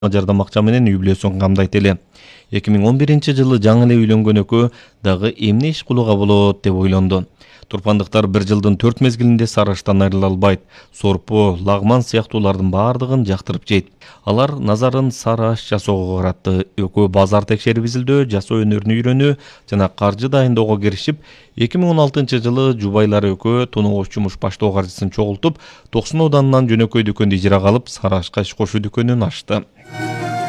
жардам акча менен үй бүлөсүн камдайт эле. 2011-жылы жаңы эле үйлөнгөн экөө дагы эмне иш кылууга болот деп ойлонду. Турпандыктар бир жылдын 4 мезгилинде сары аштан айрыла албайт. Сорпу, лагман сыяктуулардын баардыгын жактырып жейт. Алар назарын сары аш жасоого каратты. Экөө базар текшерип изилдөө, жасоо өнөрүн үйрөнүү жана каржы дайындоого киришип, 2016-жылы жубайлары экөө тоногоч жумуш баштоо каржысын чогултуп, 90 ауданынан жөнөкөй дүкөндү ижарага алып, сары ашка иш кошуу дүкөнүн ачты.